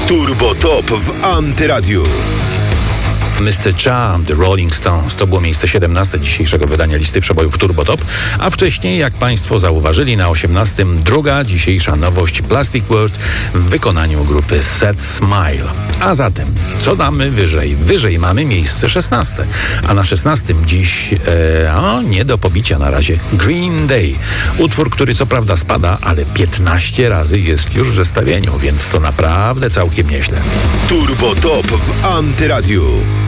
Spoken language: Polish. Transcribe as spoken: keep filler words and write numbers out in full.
Turbo Top w Antyradiu. mister Charm, The Rolling Stones. To było miejsce siedemnaste dzisiejszego wydania listy przebojów Turbo Top, a wcześniej, jak Państwo zauważyli, na osiemnastym druga dzisiejsza nowość Plastic World w wykonaniu grupy Set Smile. A zatem, co damy wyżej? Wyżej mamy miejsce szesnaste, a na szesnastym dziś, e, o, nie do pobicia na razie, Green Day. Utwór, który co prawda spada, ale piętnaście razy jest już w zestawieniu, więc to naprawdę całkiem nieźle. Turbo Top w Antyradiu.